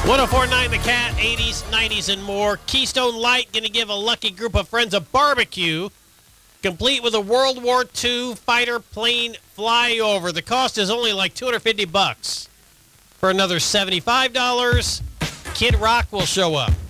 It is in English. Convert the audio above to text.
1049 The Cat, 80s, 90s, and more. Keystone Light going to give a lucky group of friends a barbecue, complete with a World War II fighter plane flyover. The cost is only like $250. For another $75, Kid Rock will show up.